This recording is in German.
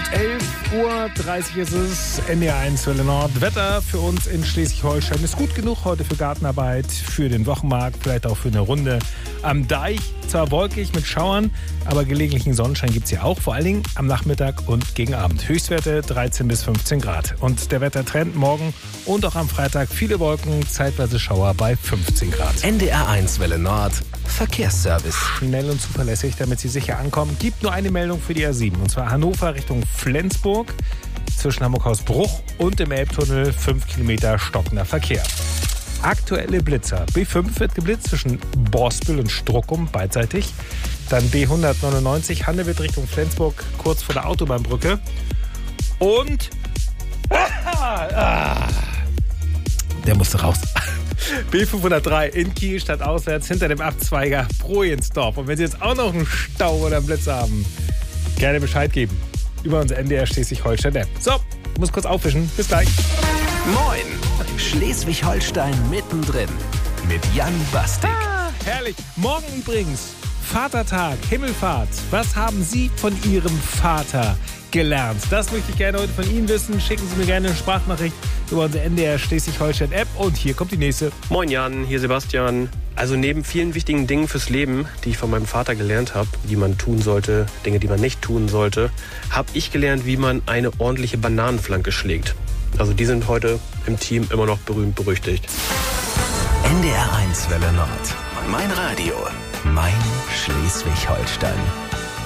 11:30 Uhr ist es, NDR1 Welle Nord. Wetter für uns in Schleswig-Holstein ist gut genug heute für Gartenarbeit, für den Wochenmarkt, vielleicht auch für eine Runde am Deich. Zwar wolkig mit Schauern, aber gelegentlichen Sonnenschein gibt es ja auch, vor allen Dingen am Nachmittag und gegen Abend. Höchstwerte 13 bis 15 Grad. Und der Wettertrend morgen und auch am Freitag viele Wolken, zeitweise Schauer bei 15 Grad. NDR1 Welle Nord, Verkehrsservice. Schnell und zuverlässig, damit Sie sicher ankommen. Gibt nur eine Meldung für die A7, und zwar Hannover Richtung Flensburg. Zwischen Hamburg-Hausbruch und dem Elbtunnel 5 Kilometer stockender Verkehr. Aktuelle Blitzer. B5 wird geblitzt zwischen Borsbüll und Struckum beidseitig. Dann B199 Handewitt Richtung Flensburg kurz vor der Autobahnbrücke. Und der musste raus. B503 in Kiel stadtauswärts hinter dem Abzweiger Projensdorf. Und wenn Sie jetzt auch noch einen Stau oder einen Blitz haben, gerne Bescheid geben. Über unsere NDR Schleswig-Holstein-App. So, muss kurz aufwischen. Bis gleich. Moin, Schleswig-Holstein mittendrin mit Jan Bastik. Herrlich. Morgen übrigens Vatertag, Himmelfahrt. Was haben Sie von Ihrem Vater gelernt? Das möchte ich gerne heute von Ihnen wissen. Schicken Sie mir gerne eine Sprachnachricht über unsere NDR Schleswig-Holstein-App. Und hier kommt die nächste. Moin Jan, hier Sebastian. Also neben vielen wichtigen Dingen fürs Leben, die ich von meinem Vater gelernt habe, die man tun sollte, Dinge, die man nicht tun sollte, habe ich gelernt, wie man eine ordentliche Bananenflanke schlägt. Also die sind heute im Team immer noch berühmt berüchtigt. NDR1 Welle Nord. Mein Radio. Mein Schleswig-Holstein.